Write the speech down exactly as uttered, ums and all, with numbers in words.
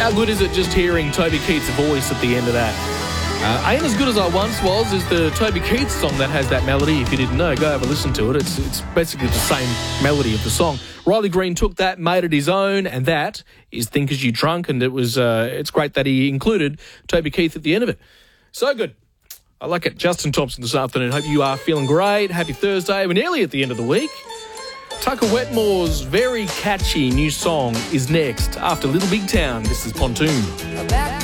How good is it just hearing Toby Keith's voice at the end of that? Uh, Ain't As Good As I Once Was is the Toby Keith song that has that melody. If you didn't know, go have a listen to it. It's it's basically the same melody of the song. Riley Green took that, made it his own, and that is Think As You Drunk, and it was uh, it's great that he included Toby Keith at the end of it. So good. I like it. Justin Thompson this afternoon. Hope you are feeling great. Happy Thursday. We're nearly at the end of the week. Tucker Wetmore's very catchy new song is next after Little Big Town. This is Pontoon.